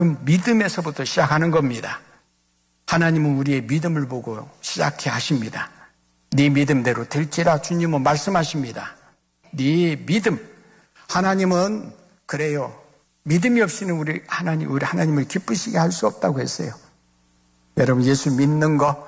믿음에서부터 시작하는 겁니다. 하나님은 우리의 믿음을 보고 시작해 하십니다. 네 믿음대로 될지라 주님은 말씀하십니다. 네 믿음. 하나님은 그래요. 믿음이 없이는 우리 하나님을 기쁘시게 할 수 없다고 했어요. 여러분, 예수 믿는 거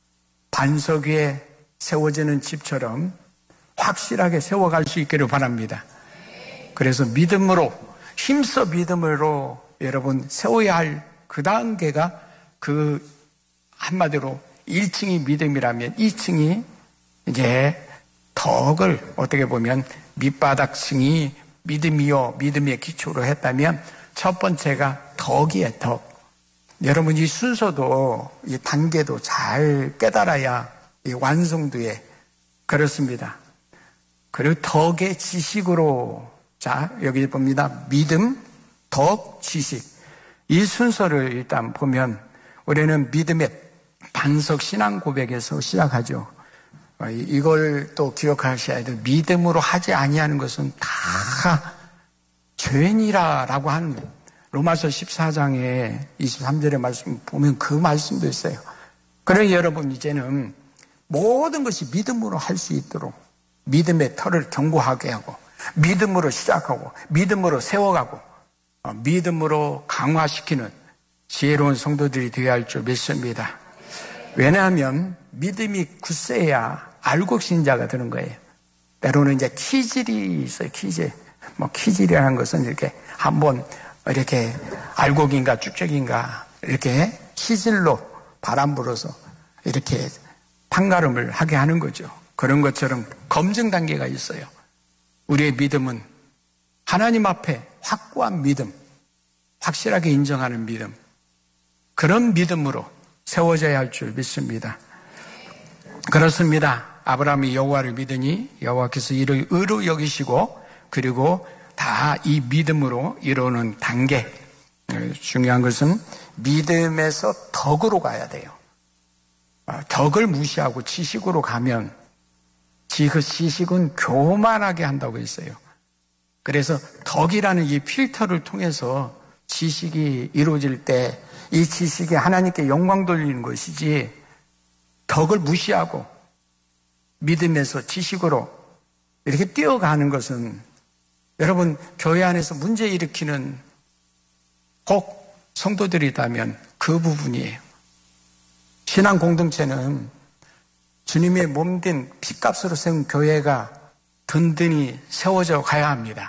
반석 위에 세워지는 집처럼 확실하게 세워갈 수 있기를 바랍니다. 그래서 믿음으로, 힘써 믿음으로 여러분 세워야 할 그 단계가 그 한마디로 1층이 믿음이라면 2층이 이제 덕을 어떻게 보면 밑바닥층이 믿음이요, 믿음의 기초로 했다면 첫 번째가 덕이에요, 덕. 여러분, 이 순서도, 이 단계도 잘 깨달아야 이 완성도에 그렇습니다. 그리고 덕의 지식으로, 자, 여기 봅니다. 믿음, 덕, 지식. 이 순서를 일단 보면 우리는 믿음의 반석 신앙 고백에서 시작하죠. 이걸 또 기억하셔야 돼요. 믿음으로 하지 아니하는 것은 다 죄니라라고 하는 로마서 14장에 23절의 말씀 보면 그 말씀도 있어요. 그래서 여러분 이제는 모든 것이 믿음으로 할 수 있도록 믿음의 터를 견고하게 하고 믿음으로 시작하고 믿음으로 세워가고 믿음으로 강화시키는 지혜로운 성도들이 되어야 할 줄 믿습니다. 왜냐하면 믿음이 굳세야 알곡 신자가 되는 거예요. 때로는 이제 키질이 있어요. 키질. 키질이라는 것은 이렇게 한번 이렇게 알곡인가 쭉쭉인가 이렇게 키질로 바람 불어서 이렇게 판가름을 하게 하는 거죠. 그런 것처럼 검증 단계가 있어요. 우리의 믿음은 하나님 앞에 확고한 믿음, 확실하게 인정하는 믿음, 그런 믿음으로 세워져야 할 줄 믿습니다. 그렇습니다. 아브라함이 여호와를 믿으니 여호와께서 이를 의로 여기시고 그리고 다 이 믿음으로 이루는 단계. 중요한 것은 믿음에서 덕으로 가야 돼요. 덕을 무시하고 지식으로 가면 그 지식은 교만하게 한다고 했어요. 그래서 덕이라는 이 필터를 통해서 지식이 이루어질 때 이 지식이 하나님께 영광 돌리는 것이지 덕을 무시하고 믿음에서 지식으로 이렇게 뛰어가는 것은 여러분 교회 안에서 문제 일으키는 꼭 성도들이 있다면 그 부분이에요. 신앙 공동체는 주님의 몸된 피값으로 세운 교회가 든든히 세워져 가야 합니다.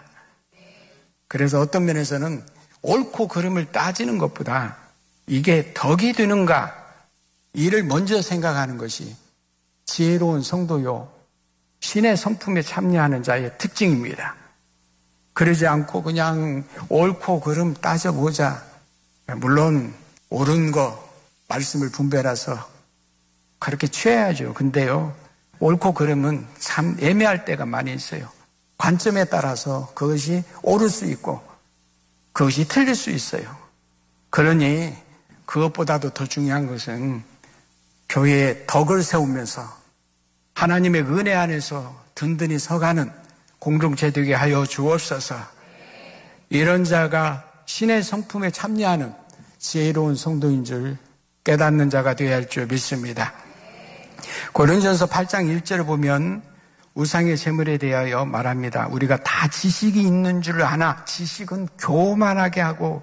그래서 어떤 면에서는 옳고 그름을 따지는 것보다 이게 덕이 되는가 이를 먼저 생각하는 것이 지혜로운 성도요 신의 성품에 참여하는 자의 특징입니다. 그러지 않고 그냥 옳고 그름 따져보자. 물론 옳은 거 말씀을 분별해서 그렇게 취해야죠. 근데요 옳고 그름은 참 애매할 때가 많이 있어요. 관점에 따라서 그것이 옳을 수 있고 그것이 틀릴 수 있어요. 그러니 그것보다도 더 중요한 것은 교회에 덕을 세우면서 하나님의 은혜 안에서 든든히 서가는 공동체 되게 하여 주옵소서. 이런 자가 신의 성품에 참여하는 지혜로운 성도인 줄 깨닫는 자가 되어야 할 줄 믿습니다. 고린도전서 8장 1절을 보면 우상의 제물에 대하여 말합니다. 우리가 다 지식이 있는 줄 아나 지식은 교만하게 하고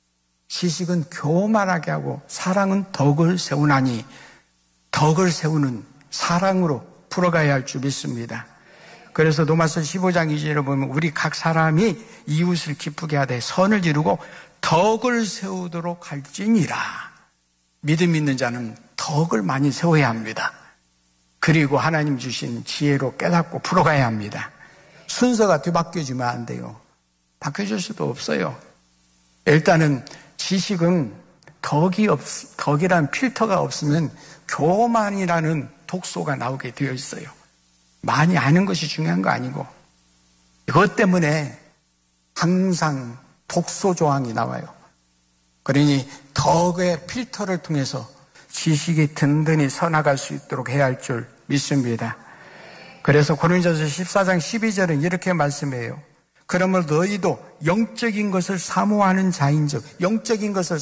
사랑은 덕을 세우나니 덕을 세우는 사랑으로 풀어가야 할 줄 믿습니다. 그래서 로마서 15장 2절을 보면 우리 각 사람이 이웃을 기쁘게 하되 선을 이루고 덕을 세우도록 할지니라. 믿음 있는 자는 덕을 많이 세워야 합니다. 그리고 하나님 주신 지혜로 깨닫고 풀어가야 합니다. 순서가 뒤바뀌어지면 안 돼요. 바뀌어질 수도 없어요. 일단은 지식은 덕이란 필터가 없으면 교만이라는 독소가 나오게 되어 있어요. 많이 아는 것이 중요한 거 아니고 이것 때문에 항상 독소 조항이 나와요. 그러니 덕의 필터를 통해서 지식이 든든히 서나갈 수 있도록 해야 할 줄 믿습니다. 그래서 고린도전서 14장 12절은 이렇게 말씀해요. 그러므로 너희도 영적인 것을 사모하는 자인즉, 영적인 것을